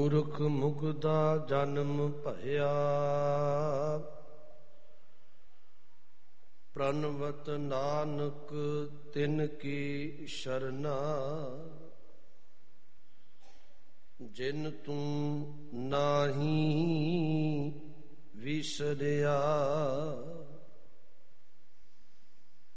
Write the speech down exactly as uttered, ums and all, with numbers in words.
ਮੂਰਖ ਮੁਗਦਾ ਜਨਮ ਭਇਆ, ਪ੍ਰਣਵਤ ਨਾਨਕ ਤਿਨ ਕੀ ਸ਼ਰਨਾ। ਜਿਨ ਤੂੰ ਨਾਹੀ ਵਿਸਰਿਆ,